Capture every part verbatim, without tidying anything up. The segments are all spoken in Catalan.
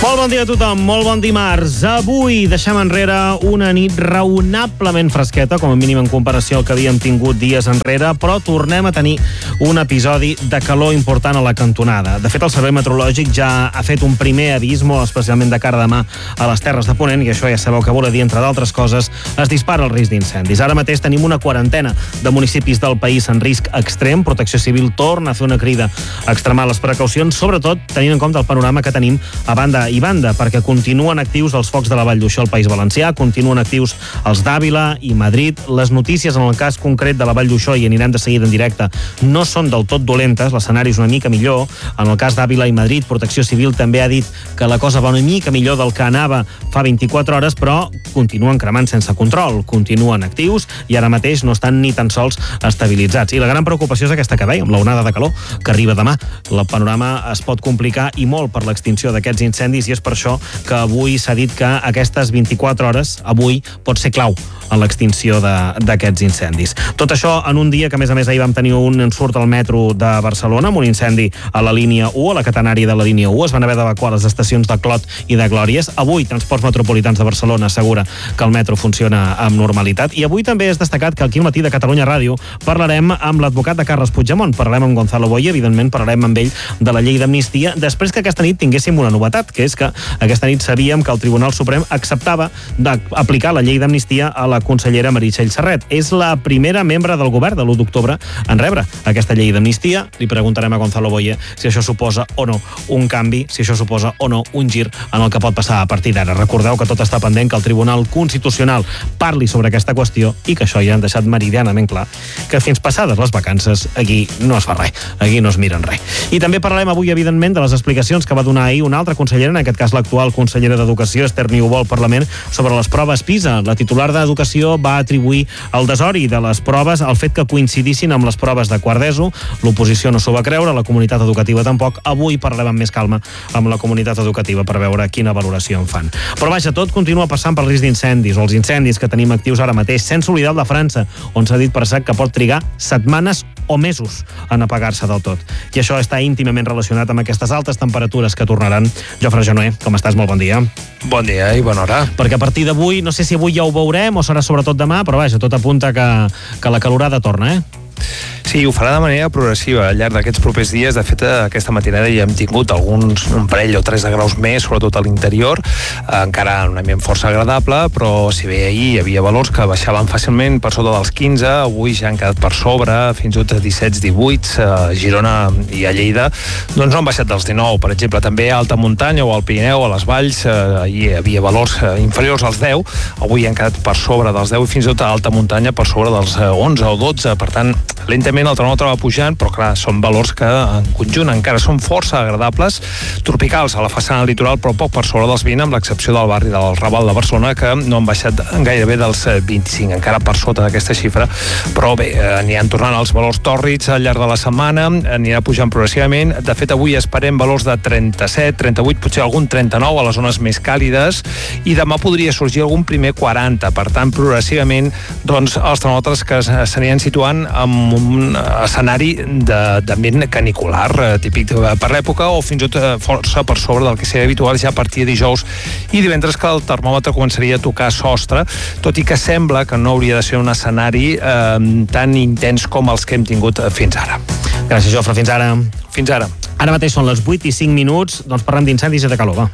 Molt bon dia a tothom, molt bon dimarts. Avui deixem enrere una nit raonablement fresqueta, com a mínim en comparació al que havíem tingut dies enrere, però tornem a tenir un episodi de calor important a la cantonada. De fet, el Servei Meteorològic ja ha fet un primer avís, molt especialment de cara a demà a les Terres de Ponent, i això ja sabeu que vol dir, entre d'altres coses, es dispara el risc d'incendis. Ara mateix tenim una quarantena de municipis del país en risc extrem. Protecció Civil torna a fer una crida a extremar les precaucions, sobretot tenint en compte el panorama que tenim a banda i banda, perquè continuen actius els focs de la Vall d'Uixó al País Valencià, continuen actius els d'Àvila i Madrid. Les notícies en el cas concret de la Vall d'Uixó, i anirem de seguida en directe, no són del tot dolentes, l'escenari és una mica millor. En el cas d'Àvila i Madrid, Protecció Civil també ha dit que la cosa va una mica millor del que anava fa vint-i-quatre hores, però continuen cremant sense control, continuen actius i ara mateix no estan ni tan sols estabilitzats. I la gran preocupació és aquesta que dèiem, l'onada de calor que arriba demà. El panorama es pot complicar i molt per l'extinció d'aquests incendis, i és per això que avui s'ha dit que aquestes vint-i-quatre hores, avui, pot ser clau en l'extinció d'aquests incendis. Tot això en un dia que, a més a més, ahir vam tenir un ensurt al metro de Barcelona amb un incendi a la línia u, a la catenària de la línia u. Es van haver d'evacuar les estacions de Clot i de Glòries. Avui, Transports Metropolitans de Barcelona assegura que el metro funciona amb normalitat. I avui també és destacat que aquí al matí de Catalunya Ràdio parlarem amb l'advocat de Carles Puigdemont, parlarem amb Gonzalo Boye, evidentment parlarem amb ell de la llei d'amnistia, després que aquesta nit tinguéssim una novetat, que és que aquesta nit sabíem que el Tribunal Suprem acceptava d'aplicar la llei d'amnistia a la consellera Meritxell Serret. És la primera membre del govern de l'u d'octubre en rebre aquesta llei d'amnistia. Li preguntarem a Gonzalo Boye si això suposa o no un canvi, si això suposa o no un gir en el que pot passar a partir d'ara. Recordeu que tot està pendent que el Tribunal Constitucional parli sobre aquesta qüestió i que això ja han deixat meridianament clar que fins passades les vacances aquí no es fa res, aquí no es miren res. I també parlarem avui, evidentment, de les explicacions que va donar ahir una altra consellera, en aquest cas l'actual consellera d'Educació, Esther Niubó, al Parlament, sobre les proves PISA. La titular d'Educació va atribuir el desori de les proves al fet que coincidissin amb les proves de quart d'ESO. L'oposició no s'ho va creure, la comunitat educativa tampoc. Avui parlem amb més calma amb la comunitat educativa per veure quina valoració en fan. Però vaja, tot continua passant pel risc d'incendis, o els incendis que tenim actius ara mateix, sense oblidar el de França, on s'ha dit per cert que pot trigar setmanes o mesos en apagar-se del tot. I això està íntimament relacionat amb aquestes altes temperatures que tornaran. Jofre Genoé, com estàs? Molt bon dia. Bon dia i bona hora. Perquè a partir d'avui, no sé si avui ja ho veurem o serà sobretot demà, però vaja, tot apunta que, que la calorada torna, eh? Sí, ho farà de manera progressiva al llarg d'aquests propers dies. De fet, aquesta matinada ja hem tingut alguns, un parell o tres de graus més, sobretot a l'interior, eh, encara un ambient força agradable, però si bé ahir hi havia valors que baixaven fàcilment per sota dels quinze, avui ja han quedat per sobre, fins i tot disset divuit, a Girona i a Lleida, doncs no han baixat dels dinou. Per exemple, també a alta muntanya o al Pirineu, a les valls, eh, ahir hi havia valors eh, inferiors als deu, avui han quedat per sobre dels deu i fins i tot a alta muntanya per sobre dels eh, onze o dotze, per tant, lentament el termòmetre va pujant, però clar, són valors que en conjunt encara són força agradables, tropicals a la façana litoral, però poc per sobre dels vint, amb l'excepció del barri del Raval de Barcelona, que no han baixat gairebé dels vint-i-cinc, encara per sota d'aquesta xifra, però bé, aniran tornant els valors tòrrids al llarg de la setmana, anirà pujant progressivament. De fet, avui esperem valors de trenta-set, trenta-vuit, potser algun trenta-nou a les zones més càlides, i demà podria sorgir algun primer quaranta, per tant, progressivament, doncs, els termòmetres que s'aniran situant amb un escenari d'ambient canicular, eh, típic per l'època, o fins i tot força per sobre del que seria habitual ja a partir de dijous i divendres, que el termòmetre començaria a tocar sostre, tot i que sembla que no hauria de ser un escenari eh, tan intens com els que hem tingut fins ara. Gràcies, Jofre. Fins ara. Fins ara. Ara mateix són les vuit i cinc minuts, doncs parlem d'incendis i de calor, va.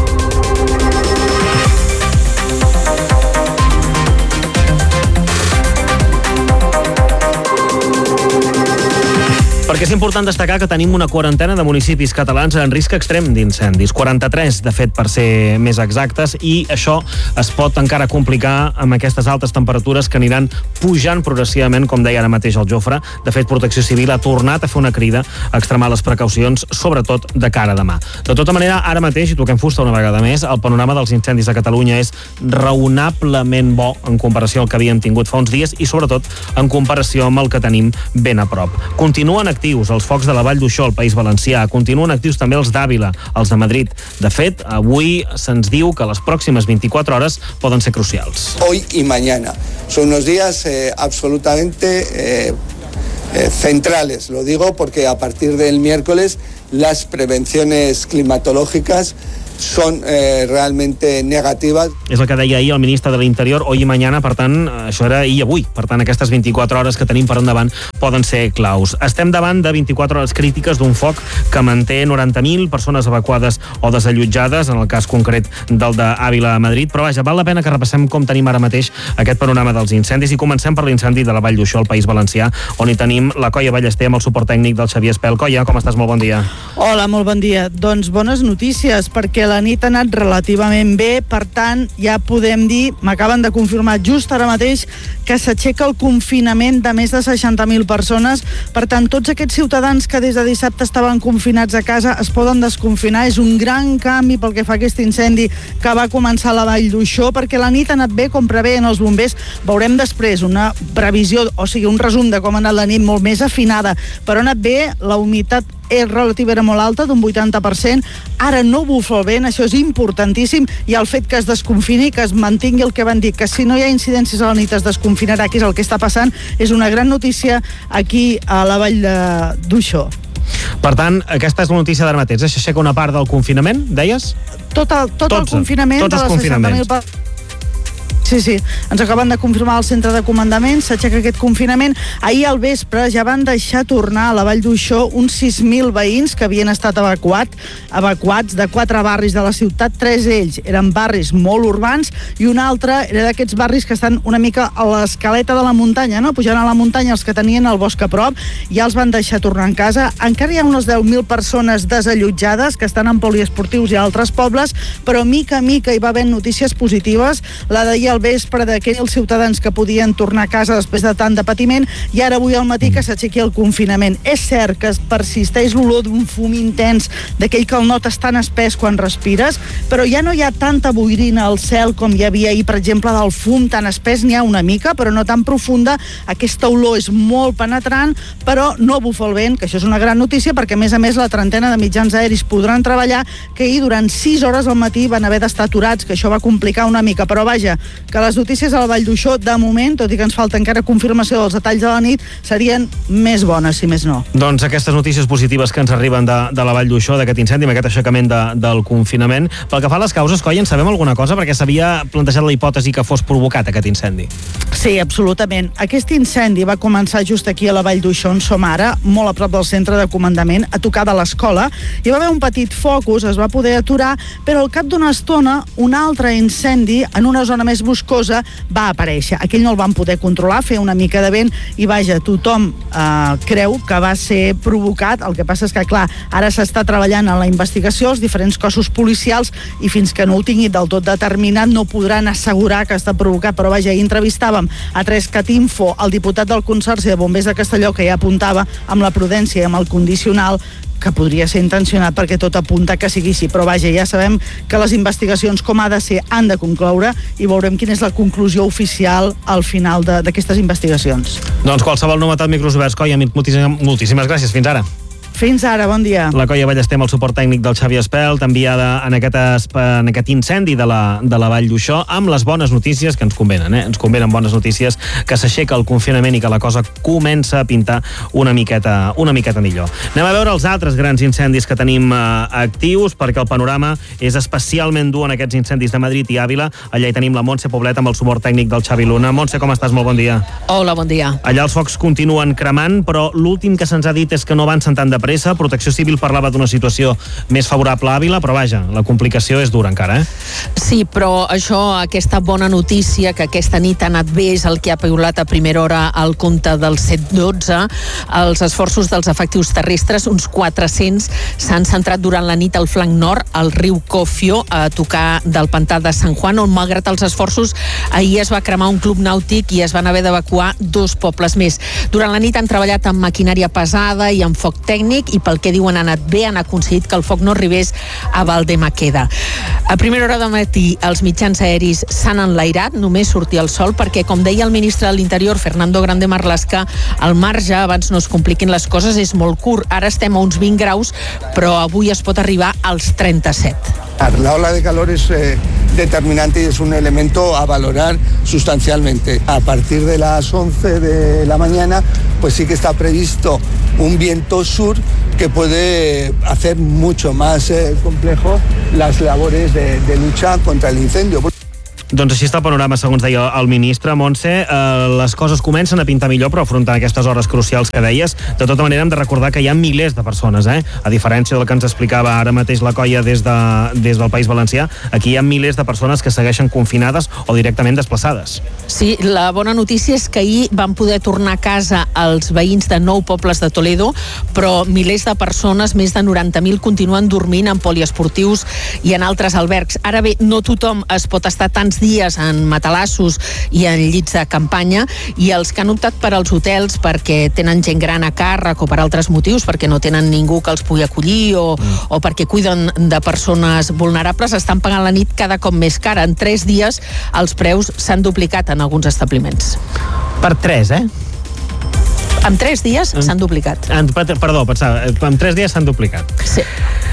Perquè és important destacar que tenim una quarantena de municipis catalans en risc extrem d'incendis. quaranta-tres, de fet, per ser més exactes, i això es pot encara complicar amb aquestes altes temperatures que aniran pujant progressivament, com deia ara mateix el Jofre. De fet, Protecció Civil ha tornat a fer una crida a extremar les precaucions, sobretot de cara a demà. De tota manera, ara mateix, i toquem fusta una vegada més, el panorama dels incendis a Catalunya és raonablement bo en comparació al que havíem tingut fa uns dies i, sobretot, en comparació amb el que tenim ben a prop. Continuen actius els focs de la Vall d'Uixó al País Valencià, continuen actius també els d'Àvila, els de Madrid. De fet, avui se'ns diu que les pròximes vint-i-quatre hores poden ser crucials. Hoy y mañana. Son unos días eh, absolutamente eh, eh, centrales. Lo digo porque a partir del miércoles las prevenciones climatológicas son eh, realmente negativas. És el que deia ahir el ministre de l'Interior, hoy i mañana, per tant, això era ahir i avui. Per tant, aquestes vint-i-quatre hores que tenim per endavant poden ser claus. Estem davant de vint-i-quatre hores crítiques d'un foc que manté noranta mil persones evacuades o desallotjades, en el cas concret del d'Àvila a Madrid, però vaja, val la pena que repassem com tenim ara mateix aquest panorama dels incendis i comencem per l'incendi de la Vall d'Uixó al País Valencià, on hi tenim la Coia Ballester amb el suport tècnic del Xavier Espel. Coia, com estàs? Molt bon dia. Hola, molt bon dia. Doncs bones notícies, perquè la nit ha anat relativament bé, per tant, ja podem dir, m'acaben de confirmar just ara mateix, que s'aixeca el confinament de més de seixanta mil persones. Per tant, tots aquests ciutadans que des de dissabte estaven confinats a casa es poden desconfinar. És un gran canvi pel que fa a aquest incendi que va començar a la Vall d'Uixó, perquè la nit ha anat bé, com preveien els bombers. Veurem després una previsió, o sigui, un resum de com ha anat la nit molt més afinada, però ha anat bé. La humitat és relativa, era molt alta, d'un vuitanta per cent. Ara no bufa el vent, això és importantíssim, i el fet que es desconfini, que es mantingui el que van dir, que si no hi ha incidències a la nit es desconfinarà, que és el que està passant, és una gran notícia aquí a la Vall d'Uixó. Per tant, aquesta és la notícia d'ara mateix. S'aixeca una part del confinament, deies? Tot el, tot tots, el confinament tots els de les seixanta mil persones. Sí, sí, ens acaben de confirmar al centre de comandament, s'aixeca aquest confinament. Ahir al vespre ja van deixar tornar a la Vall d'Uixó uns sis mil veïns que havien estat evacuat, evacuats de quatre barris de la ciutat. Tres d'ells eren barris molt urbans i un altre era d'aquests barris que estan una mica a l'escaleta de la muntanya, no? Pujant a la muntanya, els que tenien el bosc a prop, ja els van deixar tornar a casa. Encara hi ha unes deu mil persones desallotjades que estan en poliesportius i a altres pobles, però mica a mica hi va haver notícies positives. La d'ahir al vespre d'aquells ciutadans que podien tornar a casa després de tant de patiment, i ara avui al matí que s'aixequi el confinament. És cert que es persisteix l'olor d'un fum intens, d'aquell que el notes tan espès quan respires, però ja no hi ha tanta boirina al cel com hi havia ahir, per exemple, del fum tan espès. N'hi ha una mica, però no tan profunda. Aquesta olor és molt penetrant, però no bufa el vent, que això és una gran notícia, perquè a més a més la trentena de mitjans aeris podran treballar, que ahir durant sis hores al matí van haver d'estar aturats, que això va complicar una mica, però vaja, que les notícies a la Vall d'Uixó, de moment, tot i que ens falta encara confirmació dels detalls de la nit, serien més bones, si més no. Doncs aquestes notícies positives que ens arriben de, de la Vall d'Uixó, d'aquest incendi, amb aquest aixecament de, del confinament. Pel que fa a les causes, Coia, en sabem alguna cosa? Perquè s'havia plantejat la hipòtesi que fos provocat aquest incendi. Sí, absolutament. Aquest incendi va començar just aquí a la Vall d'Uixó, on som ara, molt a prop del centre de comandament, a tocar de l'escola. Hi va haver un petit focus, es va poder aturar, però al cap d'una estona, un altre incendi en una zona més boscosa va aparèixer. Aquell no el van poder controlar, fer una mica de vent, i vaja, tothom eh, creu que va ser provocat. El que passa és que, clar, ara s'està treballant en la investigació, els diferents cossos policials, i fins que no ho tingui del tot determinat no podran assegurar que està provocat. Però vaja, ahir entrevistàvem a Trescat Info el diputat del Consorci de Bombers de Castelló, que ja apuntava amb la prudència i amb el condicional que podria ser intencionat, perquè tot apunta que sigui així. Però vaja, ja sabem que les investigacions, com ha de ser, han de concloure, i veurem quina és la conclusió oficial al final d'aquestes investigacions. Doncs qualsevol novetat, micros oberts. Coia, moltíssimes, moltíssimes gràcies. Fins ara. Fins ara, bon dia. La Coia Ballester amb el suport tècnic del Xavier Espel, enviada en aquest, en aquest incendi de la, de la Vall d'Uixó, amb les bones notícies que ens convenen, eh? Ens convenen bones notícies, que s'aixeca el confinament i que la cosa comença a pintar una miqueta, una miqueta millor. Anem a veure els altres grans incendis que tenim eh, actius, perquè el panorama és especialment dur en aquests incendis de Madrid i Àvila. Allà hi tenim la Montse Poblet amb el suport tècnic del Xavi Luna. Montse, com estàs? Molt bon dia. Hola, bon dia. Allà els focs continuen cremant, però l'últim que se'ns ha dit és que no avancen tan de pressa. Protecció Civil parlava d'una situació més favorable a Àvila, però vaja, la complicació és dura encara, eh? Sí, però això, aquesta bona notícia, que aquesta nit ha anat bé, és el que ha piulat a primera hora al compte del set dotze. Els esforços dels efectius terrestres, uns quatre-cents, s'han centrat durant la nit al flanc nord, al riu Cofio, a tocar del pantà de Sant Juan, on, malgrat els esforços, ahir es va cremar un club nàutic i es van haver d'evacuar dos pobles més. Durant la nit han treballat amb maquinària pesada i amb foc tècnic, i pel que diuen ha anat bé, han aconseguit que el foc no arribés a Valdemaqueda. A primera hora de matí els mitjans aeris s'han enlairat, només sortia el sol, perquè, com deia el ministre de l'Interior, Fernando Grande Marlaska, el marge, abans no es compliquin les coses, és molt curt. Ara estem a uns vint graus, però avui es pot arribar als trenta-set. La ola de calor es eh, determinante y es un elemento a valorar sustancialmente. A partir de las once de la mañana, pues sí que está previsto un viento sur que puede hacer mucho más eh, complejo las labores de, de lucha contra el incendio. Doncs així està el panorama, segons deia el ministre. Montse, eh, les coses comencen a pintar millor, però afrontant aquestes hores crucials que deies, de tota manera hem de recordar que hi ha milers de persones, eh? A diferència del que ens explicava ara mateix la colla des, de, des del País Valencià, aquí hi ha milers de persones que segueixen confinades o directament desplaçades. Sí, la bona notícia és que ahir van poder tornar a casa els veïns de nou pobles de Toledo, però milers de persones, més de noranta mil, continuen dormint en poliesportius i en altres albergs. Ara bé, no tothom es pot estar tants dies en matalassos i en llits de campanya, i els que han optat per als hotels perquè tenen gent gran a càrrec o per altres motius, perquè no tenen ningú que els pugui acollir o, mm. o perquè cuiden de persones vulnerables, estan pagant la nit cada cop més cara. En tres dies els preus s'han duplicat en alguns establiments. Per tres, eh? En tres dies s'han duplicat. En, perdó, pensava, en tres dies s'han duplicat. Sí.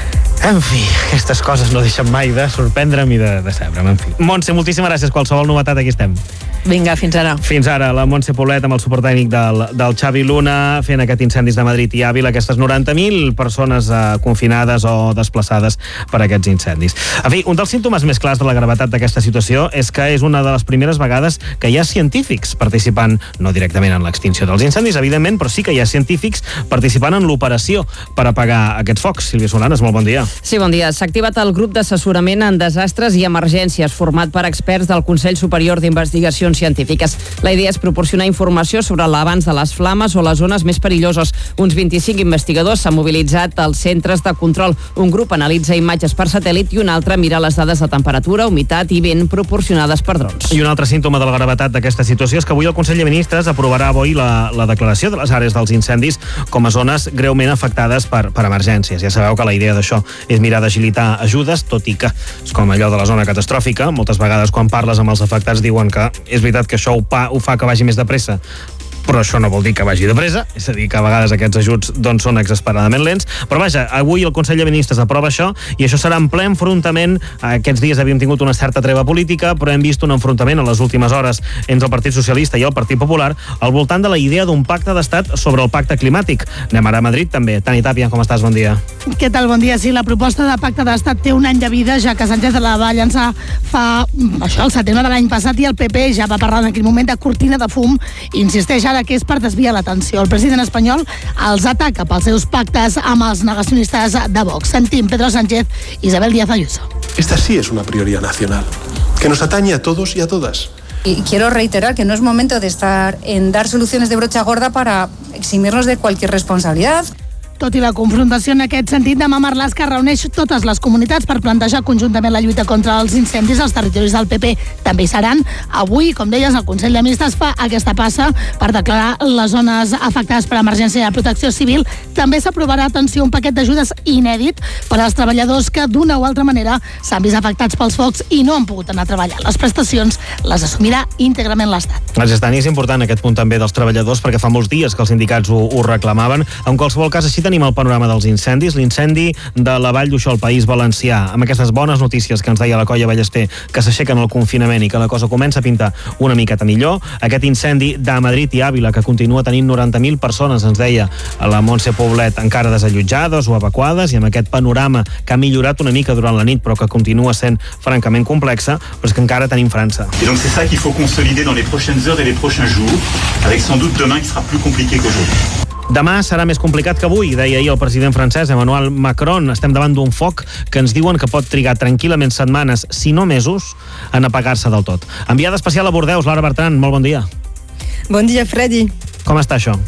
En fi, aquestes coses no deixen mai de sorprendre'm i de decebre'm, en fi. Montse, moltíssimes gràcies. Qualsevol novetat, aquí estem. Vinga, fins ara. Fins ara, la Montse Poblet amb el suport tècnic del, del Xavi Luna fent aquest incendis de Madrid i Àvila, aquestes noranta mil persones eh, confinades o desplaçades per aquests incendis. En fi, un dels símptomes més clars de la gravetat d'aquesta situació és que és una de les primeres vegades que hi ha científics participant, no directament en l'extinció dels incendis, evidentment, però sí que hi ha científics participant en l'operació per apagar aquests focs. Sílvia Solanes, molt bon dia. Sí, bon dia. S'ha activat el grup d'assessorament en desastres i emergències, format per experts del Consell Superior d'Investigacions Científiques. La idea és proporcionar informació sobre l'abans de les flames o les zones més perilloses. Uns vint-i-cinc investigadors s'han mobilitzat als centres de control. Un grup analitza imatges per satèl·lit i un altre mira les dades de temperatura, humitat i vent proporcionades per drons. I un altre símptoma de la gravetat d'aquesta situació és que avui el Consell de Ministres aprovarà avui la, la declaració de les àrees dels incendis com a zones greument afectades per, per emergències. Ja sabeu que la idea d'això és mirar d'agilitar ajudes, tot i que és com allò de la zona catastròfica. Moltes vegades quan parles amb els afectats diuen que és veritat que això ho, pa, ho fa que vagi més de pressa, però això no vol dir que vagi de pressa, és a dir, que a vegades aquests ajuts doncs, són exasperadament lents, però vaja, avui el Consell de Ministres aprova això i això serà en ple enfrontament. Aquests dies havíem tingut una certa treva política, però hem vist un enfrontament a les últimes hores entre el Partit Socialista i el Partit Popular al voltant de la idea d'un pacte d'estat sobre el pacte climàtic. Anem ara a Madrid també. Tani Tàpia, com estàs? Bon dia. Què tal? Bon dia. Sí, la proposta de pacte d'estat té un any de vida, ja que Sánchez la va llançar fa això, el setembre de l'any passat, i el P P ja va parlar en aquell moment de cortina de fum i insisteix ara que és per desviar l'atenció. El president espanyol els ataca pels seus pactes amb els negacionistes de Vox. Sentim Pedro Sánchez, Isabel Díaz Ayuso. Esta sí es una prioridad nacional, que nos atañe a todos y a todas. Y quiero reiterar que no es momento de estar en dar soluciones de brocha gorda para eximirnos de cualquier responsabilidad. Tot i la confrontació en aquest sentit, demà Marlaska reuneix totes les comunitats per plantejar conjuntament la lluita contra els incendis. Els territoris del P P també hi seran. Avui, com deies, el Consell de Ministres fa aquesta passa per declarar les zones afectades per emergència de protecció civil. També s'aprovarà, atenció, un paquet d'ajudes inèdit per als treballadors que d'una o altra manera s'han vist afectats pels focs i no han pogut anar a treballar. Les prestacions les assumirà íntegrament l'Estat. Estani, és important aquest punt també dels treballadors, perquè fa molts dies que els sindicats ho, ho reclamaven. En qualsevol cas, així tenim el panorama dels incendis. L'incendi de la Vall d'Uixó al País Valencià, amb aquestes bones notícies que ens deia la colla Ballester, que s'aixequen el confinament i que la cosa comença a pintar una miqueta millor. Aquest incendi de Madrid i Àvila, que continua tenint noranta mil persones, ens deia la Montse Poblet, encara desallotjades o evacuades, i amb aquest panorama que ha millorat una mica durant la nit, però que continua sent francament complexa, però és que encara tenim França. Et donc c'est ça qu'il faut consolider dans les prochaines heures et les prochains jours, avec sans doute demain qui sera plus compliqué qu'aujourd'hui. Demà serà més complicat que avui, deia ahir el president francès Emmanuel Macron. Estem davant d'un foc que ens diuen que pot trigar tranquil·lament setmanes, si no mesos, en apagar-se del tot. Enviada especial a Bordeus, Laura Bertran, molt bon dia. Bon dia, Freddy. Com està això?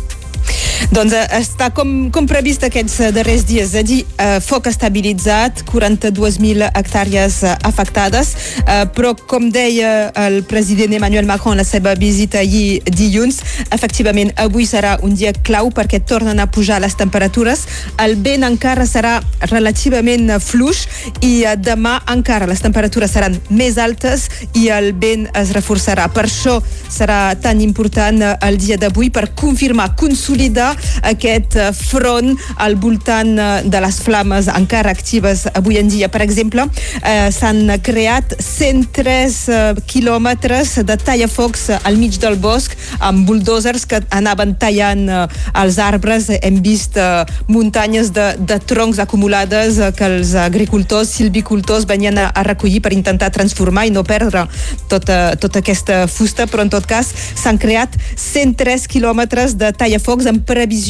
Doncs està com, com previst aquests darrers dies, és a dir, eh, foc estabilitzat, quaranta-dues mil hectàrees afectades, eh, però com deia el president Emmanuel Macron en la seva visita ahir dilluns, efectivament avui serà un dia clau perquè tornen a pujar les temperatures, el vent encara serà relativament fluix i eh, demà encara les temperatures seran més altes i el vent es reforçarà. Per això serà tan important el dia d'avui per confirmar, consolidar aquest front al voltant de les flames encara actives avui en dia. Per exemple, eh, s'han creat cent tres eh, quilòmetres de tallafocs al mig del bosc amb bulldozers que anaven tallant eh, els arbres. Hem vist eh, muntanyes de, de troncs acumulades eh, que els agricultors, silvicultors venien a, a recollir per intentar transformar i no perdre tota, tota aquesta fusta, però en tot cas s'han creat cent tres quilòmetres de tallafocs en previsió